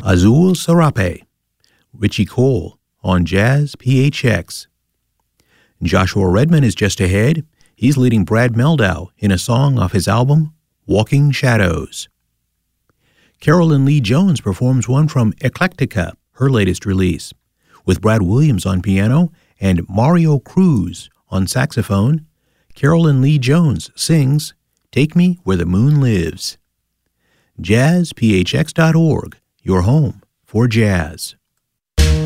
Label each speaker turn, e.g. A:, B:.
A: Azul Sarape, Richie Cole on Jazz PHX. Joshua Redman is just ahead. He's leading Brad Meldau in a song off his album, Walking Shadows. Carolyn Lee Jones performs one from Eclectica, her latest release, with Brad Williams on piano and Mario Cruz on saxophone. Carolyn Lee Jones sings Take Me Where the Moon Lives. JazzPHX.org, your home for jazz.